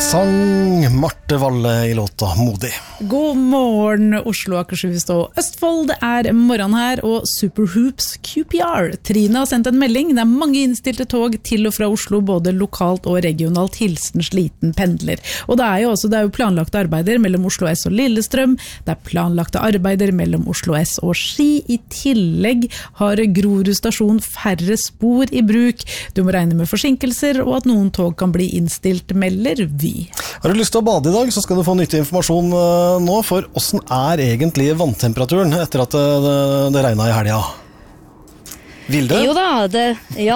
Sang Marte Valle I låta Modig. God morgen, Oslo, Akershus og Østfold. Det morgen her, og Superhoops QPR. Trine har sendt en melding. Det mange innstilte tog til og fra Oslo, både lokalt og regionalt. Hilsen sliten pendler. Og det jo planlagte arbeider mellom Oslo S og Lillestrøm. Det planlagte arbeider mellom Oslo S og Ski. I tillegg har Grorud stasjon færre spor I bruk. Du må regne med forsinkelser, og at noen tog kan bli innstilt, melder vi. Har du lyst til å bade I dag, så skal du få nyttig informasjon nå, for hvordan egentlig vanntemperaturen etter at det regnet I helga? Vilde? Jo da, det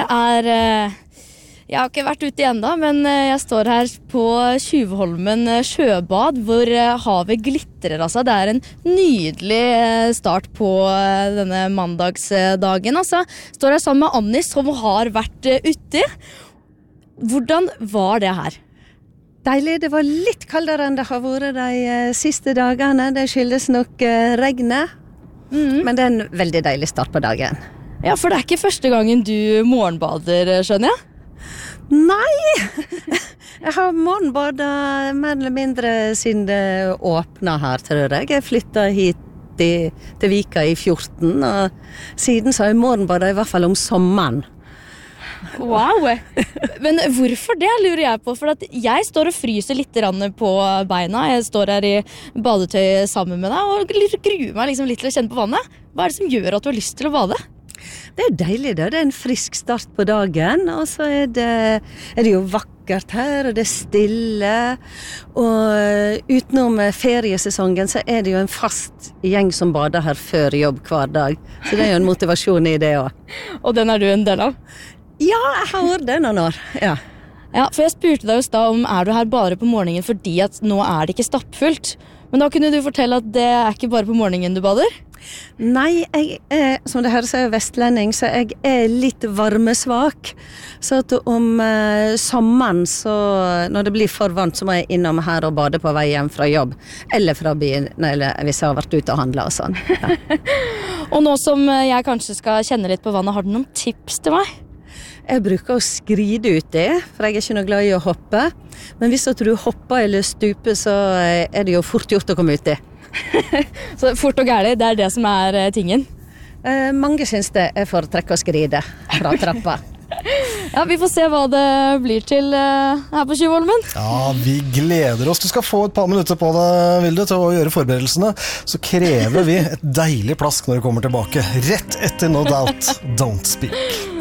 jeg har ikke vært ute enda, men jeg står her på Tjuvholmen sjøbad, hvor havet glitrer. Altså. Det en nydelig start på denne mandagsdagen. Altså. Står her sammen med Annie, som har vært ute. Hvordan var det her? Deilig, det var litt kaldere enn det har vært de siste dagene. Det skyldes nok regnet, men det en veldig deilig start på dagen. Ja, for det ikke første gangen du morgenbader, skjønner jeg? Nei, jeg har morgenbadet mer eller mindre siden det åpnet her, tror jeg. Jeg flyttet hit til Vika I 14, og siden så har jeg morgenbadet I hvert fall om sommeren. Wow, men hvorfor det lurer jeg på, for at jeg står og fryser litt på beina, jeg står her I badetøy sammen med deg, og gruer meg liksom litt til å kjenne på vannet. Hva det som gjør at du har lyst til å bade? Det deilig det en frisk start på dagen, og så det jo vakkert her, og det stille, og utenom feriesesongen så det jo en fast gjeng som bader her før jobb hver dag, så det jo en motivasjon I det også. Og den du en del av? Ja, jeg har vært det noen år, ja. Ja, for jeg spurte deg jo i stad om du her bare på morgenen fordi at nå det ikke stappfullt. Men da kunne du fortelle at det ikke bare på morgenen du bader? Nei, jeg som det høres vestlending, så jeg litt varmesvak. Så at om sommeren, så når det blir for varmt, så må jeg innom her og bade på vei hjem fra jobb. Eller fra byen, eller hvis jeg har vært ute og handlet og sånn. Ja. Og nå som jeg kanskje skal kjenne litt på vannet, har du noen tips til meg? Jeg bruker å skride uti, for jeg ikke noe glad I å hoppe. Men hvis du hopper eller stuper, så det jo fort gjort å komme uti. Så fort og gærlig, det det som tingen? Mange synes det foretrekker å skride fra trappa. Ja, vi får se hva det blir til her på Tjuvholmen. Ja, vi gleder oss. Du skal få et par minutter på deg, Vilde, til å gjøre forberedelsene. Så krever vi et deilig plask når du kommer tilbake. Rett etter No Doubt, Don't Speak.